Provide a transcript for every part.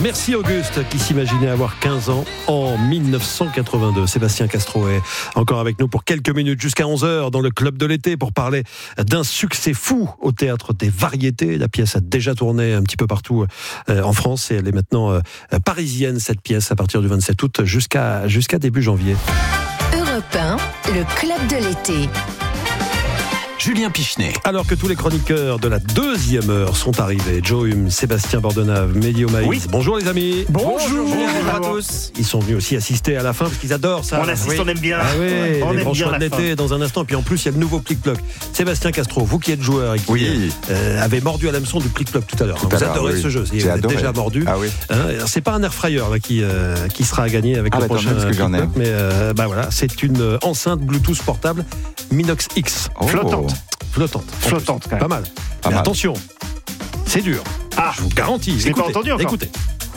Merci Auguste qui s'imaginait avoir 15 ans en 1982. Sébastien Castro est encore avec nous pour quelques minutes jusqu'à 11h dans le Club de l'été pour parler d'un succès fou au Théâtre des Variétés. La pièce a déjà tourné un petit peu partout en France et elle est maintenant parisienne, cette pièce, à partir du 27 août jusqu'à début janvier. Europe 1, le Club de l'été. Julien Pichenet. Alors que tous les chroniqueurs de la deuxième heure sont arrivés, Joe Hume, Sébastien Bordenave, Mehdi Omaïs. Oui. Bonjour les amis. Bonjour à tous. Ils sont venus aussi assister à la fin parce qu'ils adorent ça. On assiste, on aime bien. Ah oui, on les aime grands bien choix de la l'été fin. dans un instant. Puis en plus, il y a le nouveau Plic-Ploc. Sébastien Castro, vous qui êtes joueur et qui avez mordu à l'hameçon du Plic-Ploc tout à l'heure. Vous adorez ce jeu. Vous êtes déjà mordu. Ah oui. C'est pas un air fryer là, qui sera à gagner avec le prochain Plic-Ploc, mais voilà, c'est une enceinte Bluetooth portable Minox X. Flottante, quand même. Pas mal. Mais attention, c'est dur. Je vous garantis. Je l'ai pas entendu encore. Écoutez.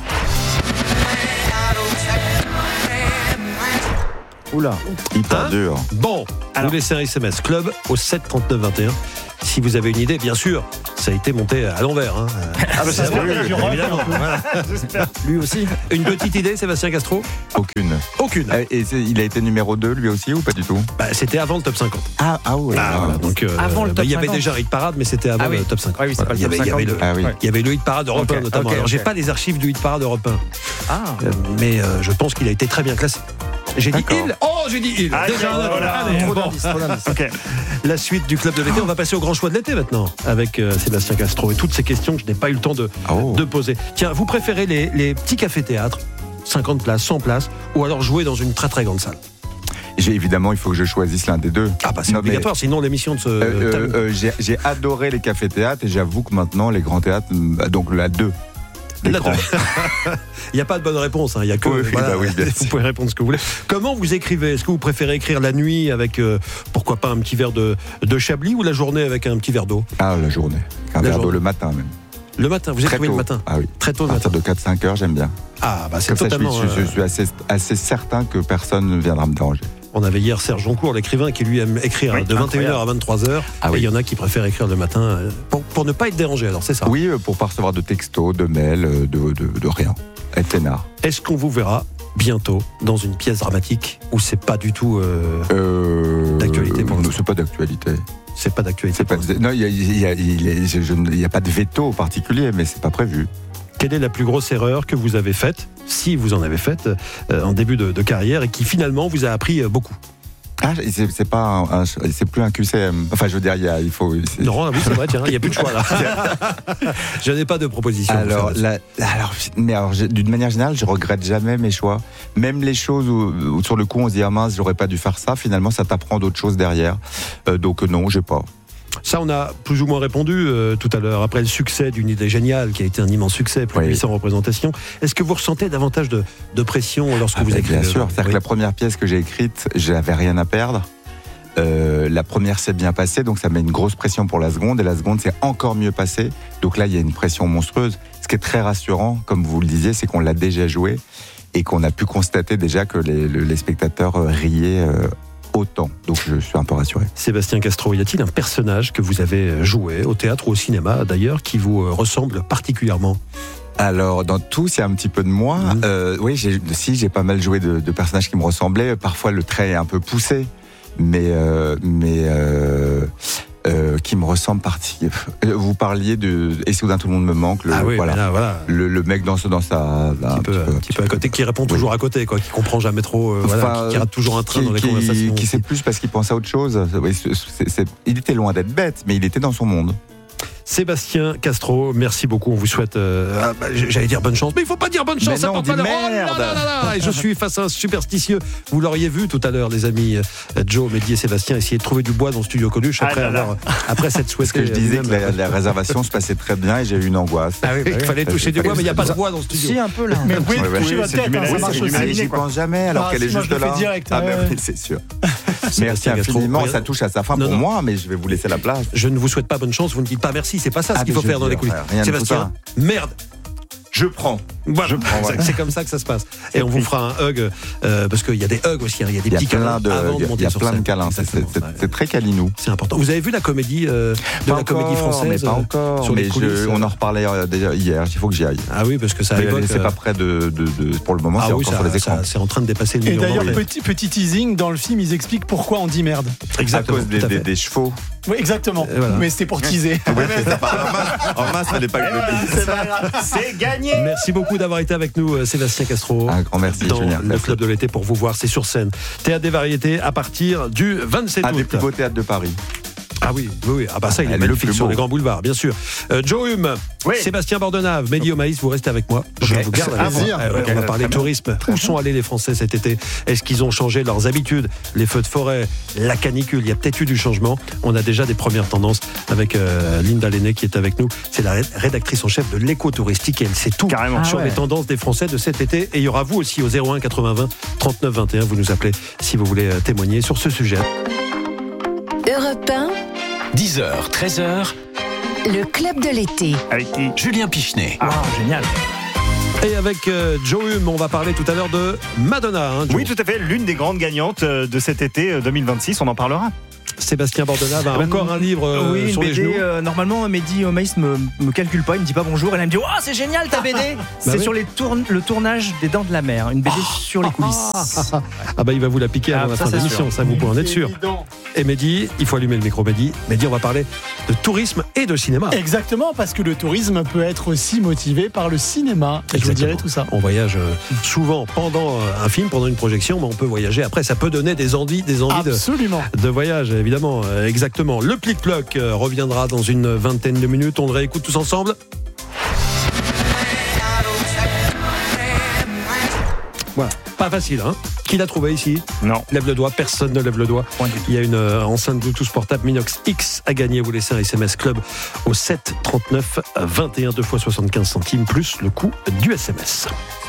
Oula, hyper dur. Bon, vous laissez un SMS club au 7 39 21. Si vous avez une idée, bien sûr, ça a été monté à l'envers. J'espère évidemment. Voilà. Lui aussi. Une petite idée, Sébastien Castro ? Aucune. Et il a été numéro 2 lui aussi ou pas du tout ? C'était avant le top 50. Ah ouais. Voilà, donc, avant le top 50. Il y avait déjà Hit Parade, mais c'était avant le top 50. Ah oui, c'est pas le top 50. Il y avait le Hit Parade Europe 1 notamment. Alors, j'ai pas les archives du Hit Parade Europe 1. Mais je pense qu'il a été très bien classé. J'ai dit il. J'ai dit il. Déjà un autre. Allez, bon. Okay. La suite du Club de l'été, on va passer au grand choix de l'été maintenant avec Sébastien Castro et toutes ces questions que je n'ai pas eu le temps de poser. Tiens, vous préférez les petits cafés-théâtres, 50 places, 100 places, ou alors jouer dans une très très grande salle ? Évidemment, il faut que je choisisse l'un des deux. C'est obligatoire, sinon l'émission de ce... J'ai adoré les cafés-théâtres et j'avoue que maintenant, les grands théâtres, donc la 2. Il n'y a pas de bonne réponse, il y a que vous pouvez répondre ce que vous voulez. Comment vous écrivez ? Est-ce que vous préférez écrire la nuit avec pourquoi pas un petit verre de Chablis ou la journée avec un petit verre d'eau ? La journée. Un verre d'eau le matin même. Le matin, vous écrivez le matin ? Ah oui. Très tôt le matin. À partir de 4-5 heures, j'aime bien. C'est comme totalement... ça, je suis assez certain que personne ne viendra me déranger. On avait hier Serge Joncourt, l'écrivain, qui lui aime écrire de 21h à 23h. Et il y en a qui préfèrent écrire le matin pour ne pas être dérangé, alors c'est ça ? Oui, pour pas recevoir de textos, de mails, de rien. Être peinard. Est-ce qu'on vous verra bientôt dans une pièce dramatique où c'est pas du tout d'actualité pour nous ? C'est pas d'actualité. C'est pas d'actualité. Non, il n'y a pas de veto particulier, mais c'est pas prévu. Quelle est la plus grosse erreur que vous avez faite, si vous en avez faite, en début de carrière et qui finalement vous a appris beaucoup ? C'est plus un QCM. Enfin, je veux dire, il faut. Non, oui, c'est vrai, tiens, il n'y a plus de choix là. Je n'ai pas de proposition. D'une manière générale, je regrette jamais mes choix. Même les choses où sur le coup, on se dit, mince, j'aurais pas dû faire ça. Finalement, ça t'apprend d'autres choses derrière. Donc, non, j'ai pas. Ça, on a plus ou moins répondu tout à l'heure. Après le succès d'une idée géniale, qui a été un immense succès, plus de 800 représentations, est-ce que vous ressentez davantage de pression lorsque vous écrivez ? Bien sûr. C'est-à-dire que la première pièce que j'ai écrite, j'avais rien à perdre. La première s'est bien passée, donc ça met une grosse pression pour la seconde, et la seconde s'est encore mieux passée. Donc là, il y a une pression monstrueuse. Ce qui est très rassurant, comme vous le disiez, c'est qu'on l'a déjà joué et qu'on a pu constater déjà que les spectateurs riaient autant, donc je suis un peu rassuré. Sébastien Castro, y a-t-il un personnage que vous avez joué au théâtre ou au cinéma d'ailleurs qui vous ressemble particulièrement ? Alors, dans tout, c'est un petit peu de moi. Oui, j'ai pas mal joué de personnages qui me ressemblaient. Parfois, le trait est un peu poussé, mais qui me ressemble particulièrement. Vous parliez de « Et soudain tout le monde me manque ». Le mec dans sa... Un petit peu à côté, qui répond toujours à côté, quoi, qui comprend jamais trop, qui rate toujours un train dans les conversations. Qui sait plus parce qu'il pense à autre chose. Il était loin d'être bête, mais il était dans son monde. Sébastien Castro, merci beaucoup. On vous souhaite, j'allais dire bonne chance, mais il ne faut pas dire bonne chance. Mais non, on dit merde. Et je suis face à un superstitieux. Vous l'auriez vu tout à l'heure, les amis Joe, Mehdi et Sébastien, essayer de trouver du bois dans le studio Coluche après cette souhaitée. Parce que je disais que la réservation se passait très bien et j'ai eu une angoisse. Il fallait toucher du bois, mais il n'y a pas de bois dans le studio. Si, un peu là. Mais vous pouvez toucher votre tête, ça marche aussi. J'y pense jamais, alors qu'elle est juste là. C'est sûr. Merci infiniment. Ça touche à sa fin pour moi, mais je vais vous laisser la place. Je ne vous souhaite pas bonne chance. Vous ne dites pas merci. C'est pas ça ce qu'il faut faire dans les coulisses. Sébastien, merde. Je prends. Voilà. Voilà. C'est comme ça que ça se passe. Et on vous fera un hug, parce qu'il y a des hugs aussi, il y a des Il y a petits câlins avant de monter il y a sur plein de scène. câlins, c'est très câlinou. C'est important. Vous avez vu la comédie comédie française mais pas encore. sur les coulisses, on en reparlait déjà hier, il faut que j'y aille. Ah oui, parce que ça Mais évoque... c'est pas près pour le moment, c'est encore sur les écrans. c'est en train de dépasser le Et million d'ailleurs, d'entrées. petit teasing, dans le film, ils expliquent pourquoi on dit merde. À cause tout à fait. des chevaux. Oui, exactement. Voilà. Mais c'était pour teaser. En masse, fallait pas que je le dise. C'est gagné. Merci beaucoup d'avoir été avec nous, Sébastien Castro. Un grand merci, dans Julien. le Merci. Club de l'été pour vous voir. C'est sur scène. Théâtre des variétés à partir du 27 Un des août. plus beaux théâtres de Paris. Ah oui. Ah bah ça, il est Elle est le magnifique plus sur beau. les grands boulevards, bien sûr. Joe Hume, Oui. Sébastien Bordenave, Mehdi Omaïs, vous restez avec moi. Je vous garde avec moi. plaisir. On va parler tourisme. Où sont allés les Français cet été? Est-ce qu'ils ont changé leurs habitudes? Les feux de forêt, la canicule, il y a peut-être eu du changement. On a déjà des premières tendances avec Linda Lenné qui est avec nous. C'est la rédactrice en chef de l'éco-touristique et elle sait tout Carrément. sur les tendances des Français de cet été. Et il y aura vous aussi au 01 80 20 39 21. Vous nous appelez si vous voulez témoigner sur ce sujet. Europe 1, 10h, 13h, le club de l'été. Avec qui? Julien Pichenet. Ah, génial. Et avec Joe Hume, on va parler tout à l'heure de Madonna. Joe. Oui, tout à fait. L'une des grandes gagnantes de cet été 2026. On en parlera. Sébastien Bordenave a encore un livre oui, sur une les BD, genoux. normalement, Mehdi Omaïs me calcule pas, il me dit pas bonjour, et là, il me dit oh, c'est génial ta BD. C'est oui. sur le tournage des Dents de la Mer, une BD sur les coulisses. Ah bah il va vous la piquer avant la ça, fin de c'est l'émission, sûr. ça vous pouvez en être sûr. Évident. Et Mehdi, il faut allumer le micro Mehdi. Mehdi, on va parler de tourisme et de cinéma. Exactement, parce que le tourisme peut être aussi motivé par le cinéma. Je vous Exactement. dirai tout ça. On voyage souvent pendant un film, pendant une projection, mais on peut voyager après. Ça peut donner des envies Absolument. de voyage, évidemment. Exactement. Le Plic-Ploc reviendra dans une vingtaine de minutes. On le réécoute tous ensemble. Voilà, pas facile, hein? Qui l'a trouvé ici? Non. Lève le doigt, personne ne lève le doigt. Il y a une enceinte Bluetooth portable Minox X à gagner. Vous laissez un SMS club au 7 39 21 2 fois 75 centimes plus le coût du SMS.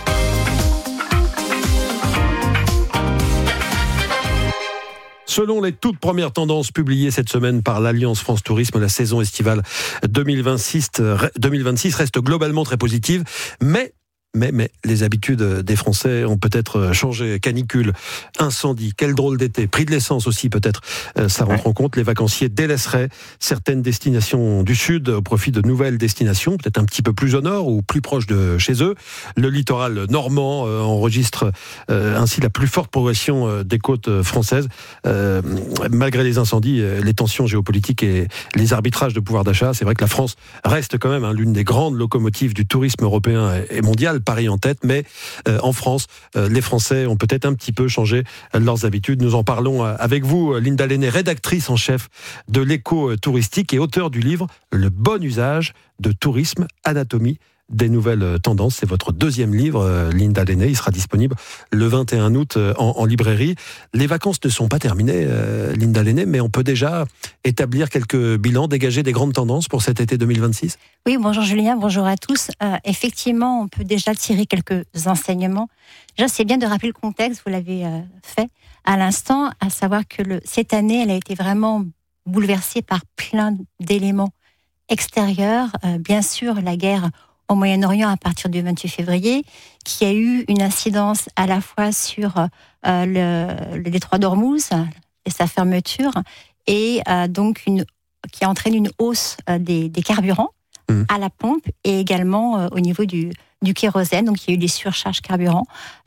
Selon les toutes premières tendances publiées cette semaine par l'Alliance France Tourisme, la saison estivale 2026 reste globalement très positive, mais les habitudes des Français ont peut-être changé. Canicule, incendie, quel drôle d'été, prix de l'essence aussi peut-être, ça rentre en compte. Les vacanciers délaisseraient certaines destinations du sud au profit de nouvelles destinations, peut-être un petit peu plus au nord ou plus proche de chez eux. Le littoral normand enregistre ainsi la plus forte progression des côtes françaises. Malgré les incendies, les tensions géopolitiques et les arbitrages de pouvoir d'achat, c'est vrai que la France reste quand même l'une des grandes locomotives du tourisme européen et mondial. Paris en tête, mais en France, les Français ont peut-être un petit peu changé leurs habitudes. Nous en parlons avec vous, Linda Lenné, rédactrice en chef de l'éco-touristique et auteure du livre « Le bon usage de tourisme, anatomie des nouvelles tendances ». C'est votre deuxième livre, Linda Lenné. Il sera disponible le 21 août en librairie. Les vacances ne sont pas terminées, Linda Lenné, mais on peut déjà établir quelques bilans, dégager des grandes tendances pour cet été 2026 ? Oui, bonjour Julien, bonjour à tous. Effectivement, on peut déjà tirer quelques enseignements. Déjà, c'est bien de rappeler le contexte, vous l'avez fait à l'instant, à savoir que cette année, elle a été vraiment bouleversée par plein d'éléments extérieurs. Bien sûr, la guerre au Moyen-Orient à partir du 28 février, qui a eu une incidence à la fois sur le détroit d'Ormuz et sa fermeture, et donc qui entraîne une hausse des carburants à la pompe et également au niveau du kérosène. Donc, il y a eu des surcharges carburant.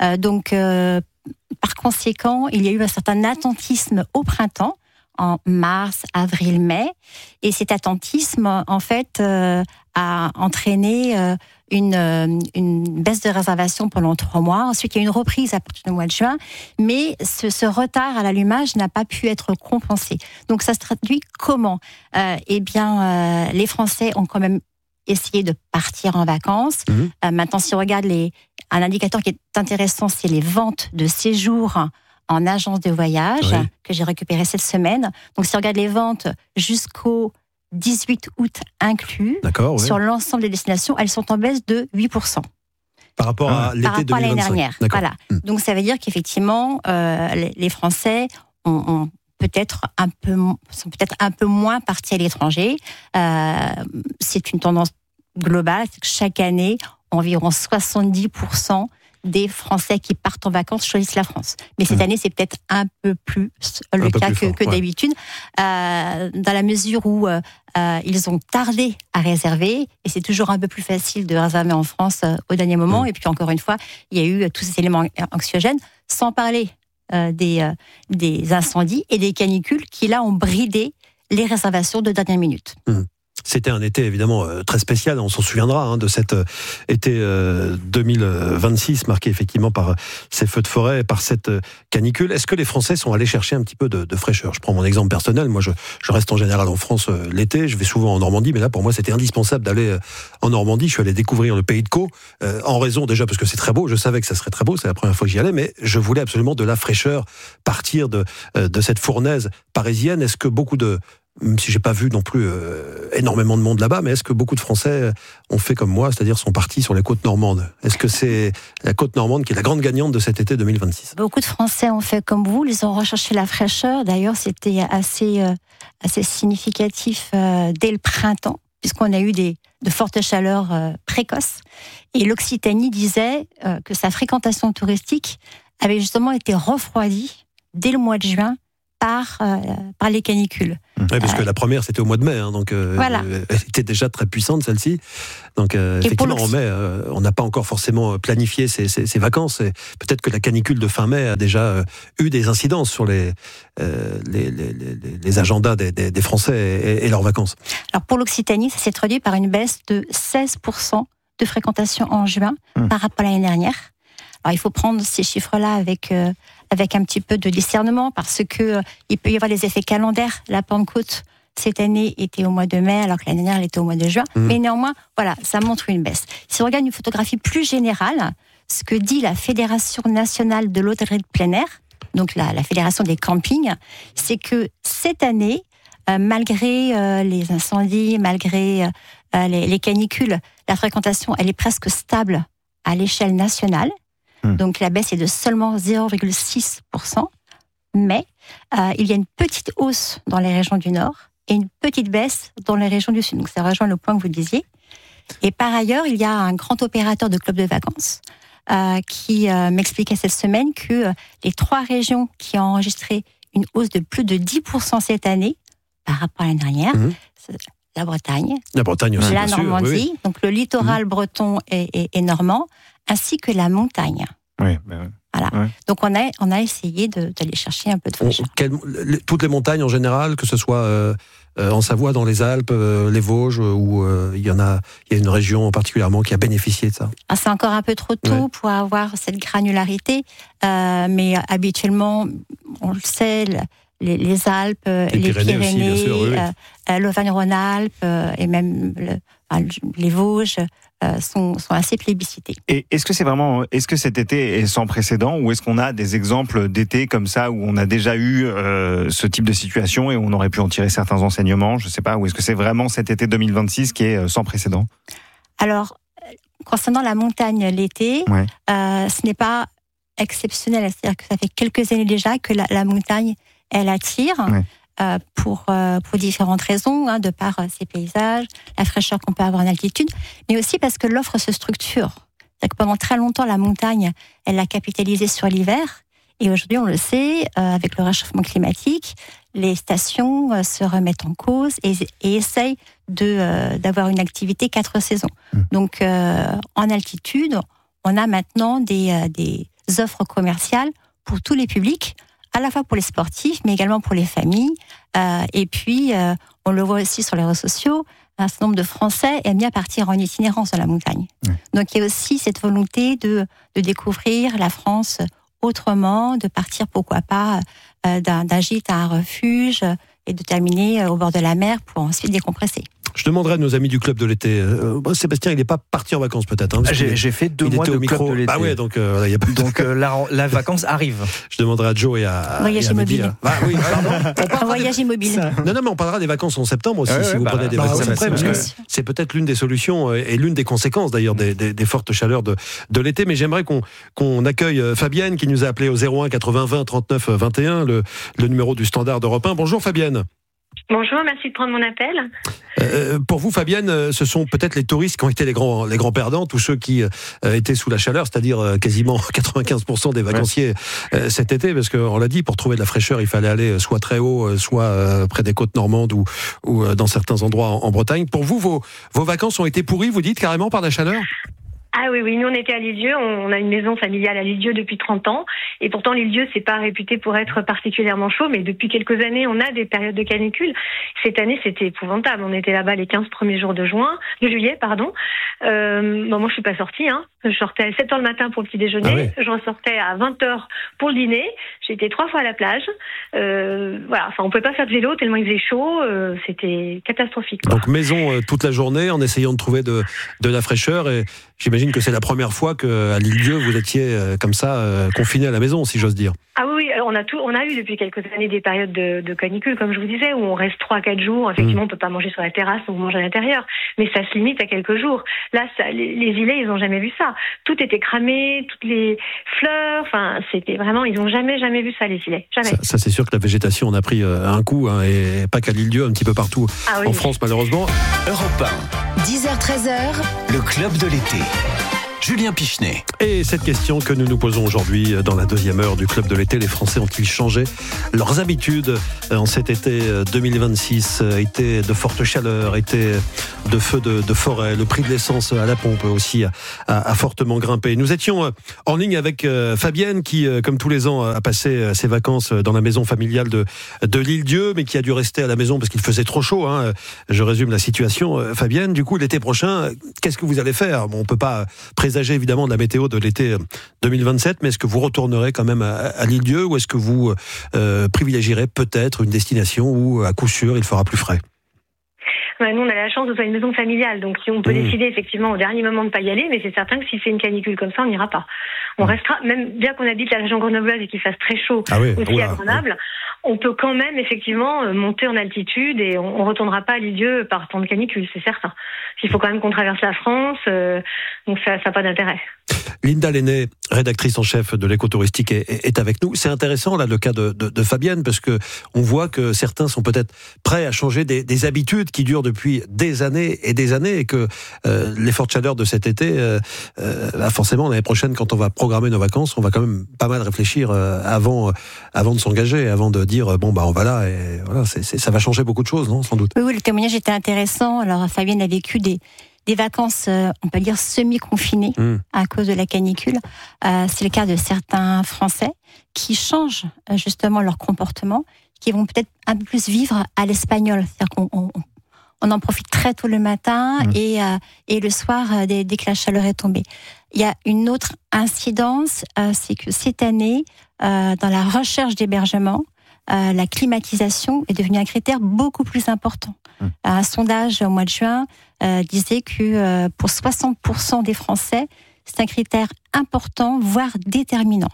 Par conséquent, il y a eu un certain attentisme au printemps, en mars, avril, mai. Et cet attentisme, en fait, a entraîné une baisse de réservation pendant 3 mois. Ensuite, il y a eu une reprise à partir du mois de juin. Mais ce retard à l'allumage n'a pas pu être compensé. Donc, ça se traduit comment ? Les Français ont quand même essayé de partir en vacances. Maintenant, si on regarde un indicateur qui est intéressant, c'est les ventes de séjours en agence de voyage, que j'ai récupéré cette semaine. Donc, si on regarde les ventes jusqu'au 18 août inclus, sur l'ensemble des destinations, elles sont en baisse de 8%. Par rapport à l'été 2025. L'année dernière. Voilà. Donc, ça veut dire qu'effectivement, les Français sont peut-être un peu moins partis à l'étranger. C'est une tendance globale. C'est que chaque année, environ 70% des Français qui partent en vacances choisissent la France. Mais cette année, c'est peut-être un peu plus le cas que d'habitude, dans la mesure où ils ont tardé à réserver, et c'est toujours un peu plus facile de réserver en France au dernier moment. Et puis encore une fois, il y a eu tous ces éléments anxiogènes, sans parler des incendies et des canicules qui, là, ont bridé les réservations de dernière minute. C'était un été évidemment très spécial, on s'en souviendra de cet été 2026 marqué effectivement par ces feux de forêt, par cette canicule. Est-ce que les Français sont allés chercher un petit peu de fraîcheur ? Je prends mon exemple personnel, moi je reste en général en France l'été, je vais souvent en Normandie, mais là pour moi c'était indispensable d'aller en Normandie. Je suis allé découvrir le Pays de Caux, en raison déjà parce que c'est très beau, je savais que ça serait très beau, c'est la première fois que j'y allais, mais je voulais absolument de la fraîcheur, partir de cette fournaise parisienne. Est-ce que beaucoup de... Même si j'ai pas vu non plus énormément de monde là-bas, mais est-ce que beaucoup de Français ont fait comme moi, c'est-à-dire sont partis sur les côtes normandes ? Est-ce que c'est la côte normande qui est la grande gagnante de cet été 2026 ? Beaucoup de Français ont fait comme vous, ils ont recherché la fraîcheur. D'ailleurs, c'était assez significatif dès le printemps, puisqu'on a eu de fortes chaleurs précoces. Et l'Occitanie disait que sa fréquentation touristique avait justement été refroidie dès le mois de juin par les canicules. Oui, parce que la première, c'était au mois de mai, donc voilà. Elle était déjà très puissante, celle-ci. Donc effectivement, en mai, on n'a pas encore forcément planifié ces vacances. Et peut-être que la canicule de fin mai a déjà eu des incidences sur les agendas des Français et leurs vacances. Alors pour l'Occitanie, ça s'est traduit par une baisse de 16% de fréquentation en juin par rapport à l'année dernière. Alors il faut prendre ces chiffres-là avec un petit peu de discernement, parce que il peut y avoir des effets calendaires. La Pentecôte cette année était au mois de mai, alors que l'année dernière elle était au mois de juin. Mais néanmoins, voilà, ça montre une baisse. Si on regarde une photographie plus générale, ce que dit la Fédération nationale de l'hôtellerie de plein air, donc la Fédération des campings, c'est que cette année, malgré les incendies, malgré les canicules, la fréquentation elle est presque stable à l'échelle nationale. Donc la baisse est de seulement 0,6%, mais il y a une petite hausse dans les régions du Nord et une petite baisse dans les régions du Sud. Donc ça rejoint le point que vous disiez. Et par ailleurs, il y a un grand opérateur de clubs de vacances qui m'expliquait cette semaine que les 3 régions qui ont enregistré une hausse de plus de 10% cette année par rapport à l'année dernière, c'est la Bretagne aussi, la Normandie, oui. Donc le littoral breton et normand, ainsi que la montagne. Oui, voilà. Ouais. Donc on a essayé d'aller chercher un peu de fraîcheur. Toutes les montagnes en général, que ce soit en Savoie, dans les Alpes, les Vosges, où il y a une région particulièrement qui a bénéficié de ça. C'est encore un peu trop tôt pour avoir cette granularité, mais habituellement, on le sait, les Alpes, les Pyrénées aussi, sûr, oui. L'Auvergne-Rhône-Alpes et même les Vosges sont assez plébiscités. Et est-ce que cet été est sans précédent, ou est-ce qu'on a des exemples d'été comme ça où on a déjà eu ce type de situation et on aurait pu en tirer certains enseignements, je ne sais pas, ou est-ce que c'est vraiment cet été 2026 qui est sans précédent ? Alors, concernant la montagne l'été, ce n'est pas exceptionnel, c'est-à-dire que ça fait quelques années déjà que la montagne elle attire pour différentes raisons, de par ses paysages, la fraîcheur qu'on peut avoir en altitude, mais aussi parce que l'offre se structure. C'est-à-dire que pendant très longtemps, la montagne, elle a capitalisé sur l'hiver, et aujourd'hui, on le sait, avec le réchauffement climatique, les stations se remettent en cause et essayent d'avoir une activité 4 saisons. Donc, en altitude, on a maintenant des offres commerciales pour tous les publics, à la fois pour les sportifs, mais également pour les familles. Et puis, on le voit aussi sur les réseaux sociaux, un certain nombre de Français aiment bien partir en itinérance dans la montagne. Donc, il y a aussi cette volonté de découvrir la France autrement, de partir, pourquoi pas, d'un gîte à un refuge et de terminer au bord de la mer pour ensuite décompresser. Je demanderai à nos amis du Club de l'été. Sébastien, il n'est pas parti en vacances peut-être. J'ai fait 2 mois de Club de l'été. Ah ouais, donc il y a pas. Donc la vacance arrive. Je demanderai à Joe et à Voyage immobile. Oui, pardon. Voyage immobile. Non, mais on parlera des vacances en septembre aussi, si vous prenez des vacances après, parce que c'est peut-être l'une des solutions et l'une des conséquences d'ailleurs des fortes chaleurs de l'été. Mais j'aimerais qu'on accueille Fabienne qui nous a appelé au 01 80 20 39 21, le numéro du standard d'Europe 1. Bonjour Fabienne. Bonjour, merci de prendre mon appel. Pour vous, Fabienne, ce sont peut-être les touristes qui ont été les grands perdants, tous ceux qui étaient sous la chaleur, c'est-à-dire quasiment 95% des vacanciers cet été, parce qu'on l'a dit, pour trouver de la fraîcheur, il fallait aller soit très haut, soit près des côtes normandes ou dans certains endroits en Bretagne. Pour vous, vos vacances ont été pourries, vous dites, carrément par la chaleur ? Ah oui, nous on était à l'Île-Dieu, on a une maison familiale à l'Île-Dieu depuis 30 ans, et pourtant l'Île-Dieu c'est pas réputé pour être particulièrement chaud, mais depuis quelques années on a des périodes de canicule. Cette année c'était épouvantable, on était là-bas les 15 premiers jours de juillet. Moi je suis pas sortie, je sortais à 7h le matin pour le petit déjeuner, je ressortais à 20h pour le dîner, j'ai été 3 fois à la plage, on pouvait pas faire de vélo tellement il faisait chaud, c'était catastrophique, quoi. Donc maison toute la journée en essayant de trouver de la fraîcheur, et j'imagine que c'est la première fois qu'à l'Île-Dieu vous étiez comme ça confiné à la maison, si j'ose dire. Ah oui, alors on a eu depuis quelques années des périodes de canicule, comme je vous disais, où on reste 3-4 jours. Effectivement, on peut pas manger sur la terrasse ou manger à l'intérieur, mais ça se limite à quelques jours. Là, les îlets, ils ont jamais vu ça. Tout était cramé, toutes les fleurs, c'était vraiment, ils ont jamais vu ça, les îlets. Jamais. Ça c'est sûr que la végétation en a pris un coup, et pas qu'à l'Île-Dieu, un petit peu partout en France, malheureusement. Europe 1. 10h-13h. Le club de l'été. Julien Pichenet. Et cette question que nous nous posons aujourd'hui dans la deuxième heure du Club de l'été, les Français ont-ils changé leurs habitudes en cet été 2026? Été de forte chaleur, été de feux de forêt, le prix de l'essence à la pompe aussi a fortement grimpé. Nous étions en ligne avec Fabienne qui, comme tous les ans, a passé ses vacances dans la maison familiale de l'Île-Dieu, mais qui a dû rester à la maison parce qu'il faisait trop chaud. Je résume la situation. Fabienne, du coup, l'été prochain, qu'est-ce que vous allez faire? On ne peut pas présager évidemment de la météo de l'été 2027, mais est-ce que vous retournerez quand même à l'Île-Dieu, ou est-ce que vous privilégierez peut-être une destination où à coup sûr il fera plus frais? Nous, on a la chance de faire une maison familiale, donc on peut décider effectivement au dernier moment de ne pas y aller, mais c'est certain que si c'est une canicule comme ça, on n'ira pas. On restera, même bien qu'on habite la région grenobloise et qu'il fasse très chaud aussi à Grenoble, on peut quand même effectivement monter en altitude et on ne retournera pas à l'Île-Dieu par temps de canicule, c'est certain. Il faut quand même qu'on traverse la France, donc ça n'a pas d'intérêt. Linda Lenné, rédactrice en chef de l'écotouristique, est avec nous. C'est intéressant là le cas de Fabienne, parce que on voit que certains sont peut-être prêts à changer des habitudes qui durent depuis des années, et que les fortes chaleurs de cet été, forcément l'année prochaine, quand on va programmer nos vacances, on va quand même pas mal réfléchir avant de s'engager, avant de dire on va là, et voilà, ça va changer beaucoup de choses, non, sans doute. Oui, le témoignage était intéressant. Alors Fabienne a vécu des vacances, on peut dire, semi-confinées à cause de la canicule. C'est le cas de certains Français qui changent justement leur comportement, qui vont peut-être un peu plus vivre à l'espagnol. C'est-à-dire qu'on en profite très tôt le matin et le soir, dès que la chaleur est tombée. Il y a une autre incidence, c'est que cette année, dans la recherche d'hébergement, la climatisation est devenue un critère beaucoup plus important. Un sondage au mois de juin disait que pour 60% des Français, c'est un critère important, voire déterminant.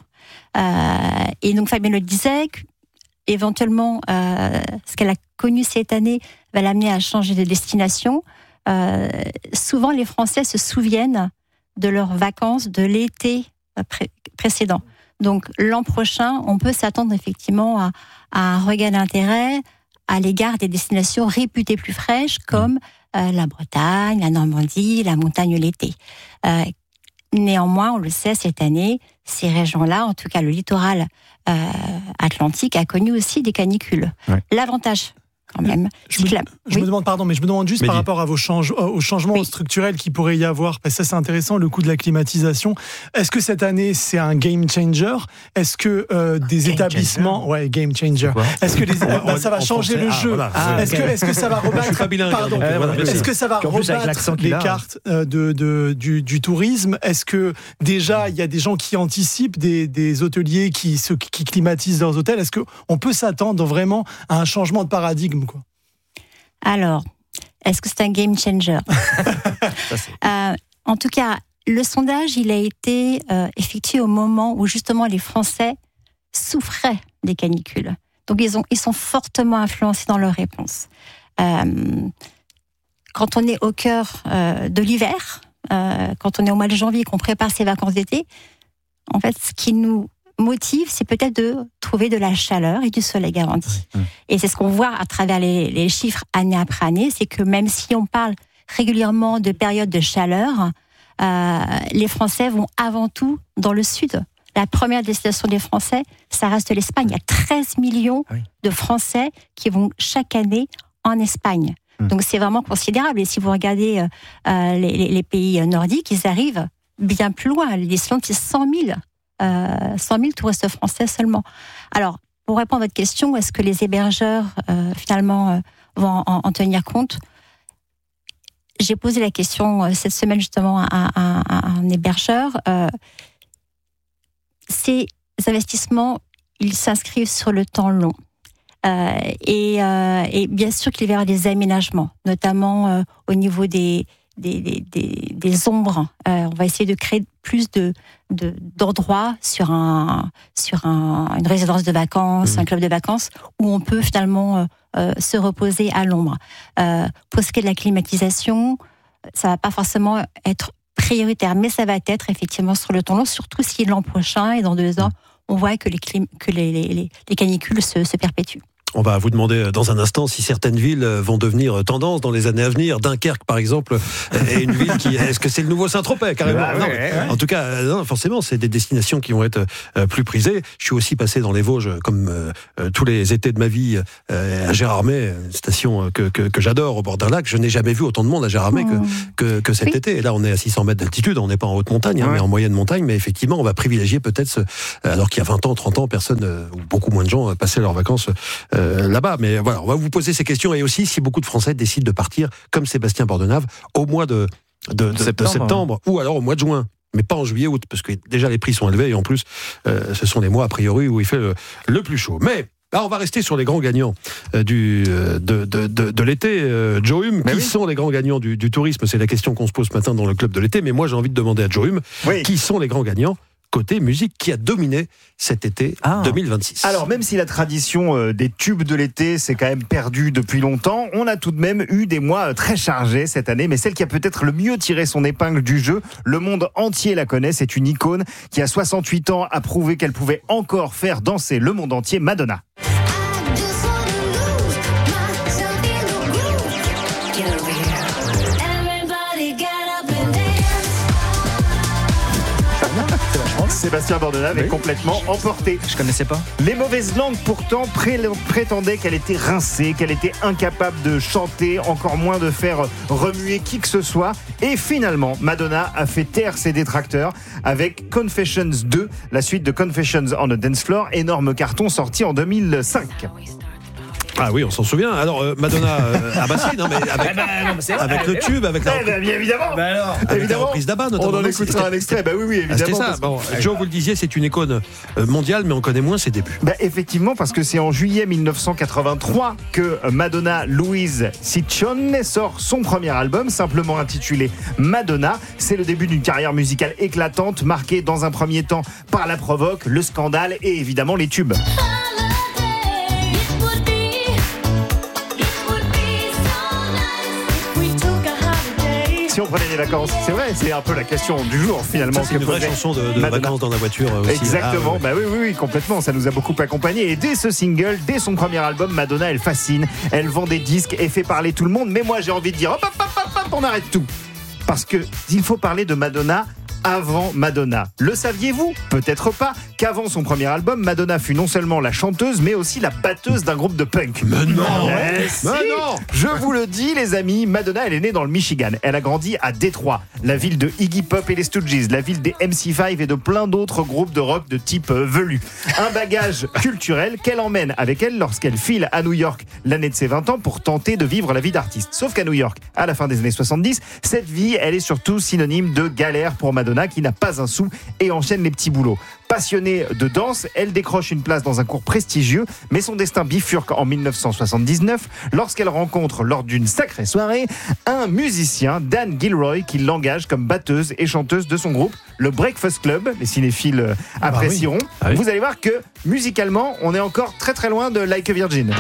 Et donc Fabienne le disait, éventuellement, ce qu'elle a connu cette année va l'amener à changer de destination. Souvent, les Français se souviennent de leurs vacances de l'été précédent. Donc l'an prochain, on peut s'attendre effectivement à un regain d'intérêt à l'égard des destinations réputées plus fraîches comme la Bretagne, la Normandie, la montagne l'été. Néanmoins, on le sait, cette année, ces régions-là, en tout cas le littoral atlantique, a connu aussi des canicules. L'avantage, quand même. Je me demande juste par rapport à aux changements structurels qu'il pourrait y avoir, parce que ça c'est intéressant, le coût de la climatisation. Est-ce que cette année c'est un game changer? Est-ce que des établissements... Ouais, game changer. Est-ce que ça va changer le jeu? Est-ce que ça va rebattre... Est-ce que ça va rebattre les cartes du tourisme? Est-ce que déjà il y a des gens qui anticipent, des hôteliers qui climatisent leurs hôtels? Est-ce qu'on peut s'attendre vraiment à un changement de paradigme, quoi? Alors, est-ce que c'est un game changer? En tout cas, le sondage, il a été effectué au moment où justement les Français souffraient des canicules. Donc ils sont fortement influencés dans leurs réponses. Quand on est au cœur de l'hiver, quand on est au mois de janvier, qu'on prépare ses vacances d'été, en fait, ce qui nous motive, c'est peut-être de trouver de la chaleur et du soleil garanti. Et c'est ce qu'on voit à travers les chiffres année après année, c'est que même si on parle régulièrement de périodes de chaleur, les Français vont avant tout dans le sud. La première destination des Français, ça reste l'Espagne. Il y a 13 millions de Français qui vont chaque année en Espagne. Donc c'est vraiment considérable. Et si vous regardez les pays nordiques, ils arrivent bien plus loin. L'Islande, c'est 100 000 touristes français seulement. Alors, pour répondre à votre question, est-ce que les hébergeurs, finalement, vont en tenir compte ? J'ai posé la question cette semaine, justement, à un hébergeur. Ces investissements, ils s'inscrivent sur le temps long. Et bien sûr qu'il va y avoir des aménagements, notamment au niveau des ombres. On va essayer de créer plus d'endroits sur une résidence de vacances, un club de vacances, où on peut finalement se reposer à l'ombre. Pour ce qui est de la climatisation, ça va pas forcément être prioritaire, mais ça va être effectivement sur le temps long, surtout si l'an prochain et dans 2 ans, on voit que les canicules se perpétuent. On va vous demander dans un instant si certaines villes vont devenir tendance dans les années à venir. Dunkerque, par exemple, est une ville qui... Est-ce que c'est le nouveau Saint-Tropez, carrément? En tout cas, non, forcément, c'est des destinations qui vont être plus prisées. Je suis aussi passé dans les Vosges, comme tous les étés de ma vie, à Gérardmer, une station que j'adore, au bord d'un lac. Je n'ai jamais vu autant de monde à Gérardmer que cet été. Et là, on est à 600 mètres d'altitude, on n'est pas en haute montagne, mais en moyenne montagne. Mais effectivement, on va privilégier peut-être, alors qu'il y a 20 ans, 30 ans, personne, ou beaucoup moins de gens, passaient leurs vacances là-bas. Mais voilà, on va vous poser ces questions, et aussi si beaucoup de Français décident de partir comme Sébastien Bordenave au mois de septembre, ou alors au mois de juin, mais pas en juillet, août, parce que déjà les prix sont élevés, et en plus ce sont les mois a priori où il fait le plus chaud. Mais là, on va rester sur les grands gagnants de l'été. Joe Hume, qui sont les grands gagnants du tourisme? C'est la question qu'on se pose ce matin dans le club de l'été. Mais moi, j'ai envie de demander à Joe Hume, qui sont les grands gagnants côté musique qui a dominé cet été 2026. Alors, même si la tradition des tubes de l'été s'est quand même perdue depuis longtemps, on a tout de même eu des mois très chargés cette année, mais celle qui a peut-être le mieux tiré son épingle du jeu, le monde entier la connaît, c'est une icône qui à 68 ans a prouvé qu'elle pouvait encore faire danser le monde entier, Madonna. Sébastien Bordenave est complètement emporté. Je connaissais pas. Les mauvaises langues pourtant prétendaient qu'elle était rincée, qu'elle était incapable de chanter, encore moins de faire remuer qui que ce soit. Et finalement, Madonna a fait taire ses détracteurs avec Confessions 2, la suite de Confessions on a Dance Floor, énorme carton sorti en 2005. Ah oui, on s'en souvient. Alors, Madonna, non, mais avec le tube, avec la reprise d'Abba, notamment. On en écoutera un extrait. Oui, évidemment. C'était ça. Bon, Joe, vous le disiez, c'est une icône mondiale, mais on connaît moins ses débuts. Effectivement, parce que c'est en juillet 1983 que Madonna Louise Ciccione sort son premier album, simplement intitulé Madonna. C'est le début d'une carrière musicale éclatante, marquée dans un premier temps par la provoque, le scandale et évidemment les tubes. Si on prenait des vacances, c'est vrai, c'est un peu la question du jour finalement. C'est une vraie chanson de vacances dans la voiture aussi. Exactement, oui, complètement, ça nous a beaucoup accompagnés. Et dès ce single, dès son premier album, Madonna, elle fascine, elle vend des disques et fait parler tout le monde. Mais moi j'ai envie de dire, hop, on arrête tout. Parce qu'il faut parler de Madonna avant Madonna. Le saviez-vous? Peut-être pas qu'avant son premier album, Madonna fut non seulement la chanteuse, mais aussi la batteuse d'un groupe de punk. Mais non, non. Je vous le dis, les amis, Madonna, elle est née dans le Michigan. Elle a grandi à Détroit, la ville de Iggy Pop et les Stooges, la ville des MC5 et de plein d'autres groupes de rock de type velu. Un bagage culturel qu'elle emmène avec elle lorsqu'elle file à New York l'année de ses 20 ans pour tenter de vivre la vie d'artiste. Sauf qu'à New York, à la fin des années 70, cette vie, elle est surtout synonyme de galère pour Madonna, qui n'a pas un sou et enchaîne les petits boulots. Passionnée de danse, elle décroche une place dans un cours prestigieux, mais son destin bifurque en 1979 lorsqu'elle rencontre, lors d'une sacrée soirée, un musicien, Dan Gilroy, qui l'engage comme batteuse et chanteuse de son groupe, le Breakfast Club. Les cinéphiles apprécieront. Vous allez voir que, musicalement, on est encore très très loin de Like a Virgin.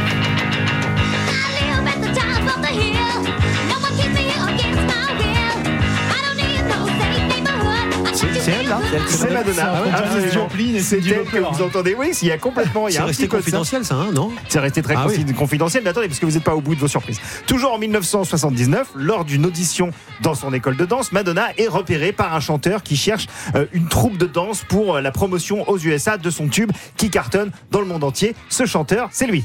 C'est elle, là? C'est Madonna. C'est elle que vous entendez. Oui, il y a complètement. C'est resté confidentiel, ça, hein, non? C'est resté très confidentiel. Mais attendez, parce que vous n'êtes pas au bout de vos surprises. Toujours en 1979, lors d'une audition dans son école de danse, Madonna est repérée par un chanteur qui cherche une troupe de danse pour la promotion aux USA de son tube qui cartonne dans le monde entier. Ce chanteur, c'est lui.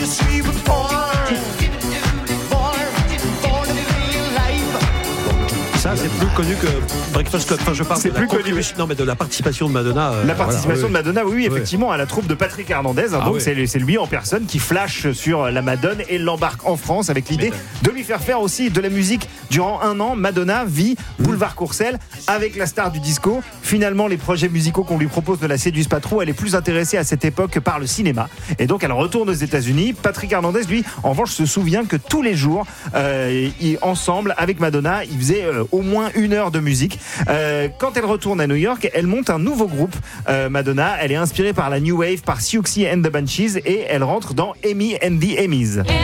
Ça, c'est plus connu que Breakfast Club. Enfin, je parle c'est de plus connu. Non, mais de la participation de Madonna. La participation de Madonna, oui, effectivement, à la troupe de Patrick Hernandez. Donc, c'est lui en personne qui flash sur la Madone et l'embarque en France avec l'idée de lui faire aussi de la musique durant 1 an. Madonna vit Boulevard Courcelles avec la star du disco. Finalement, les projets musicaux qu'on lui propose ne la séduisent pas trop. Elle est plus intéressée à cette époque par le cinéma. Et donc, elle retourne aux États-Unis. Patrick Hernandez, lui, en revanche, se souvient que tous les jours, ensemble, avec Madonna, il faisait au moins 1 heure de musique. Quand elle retourne à New York, elle monte un nouveau groupe, Madonna. Elle est inspirée par la New Wave, par Siouxsie and the Banshees, et elle rentre dans Amy and the Emmys.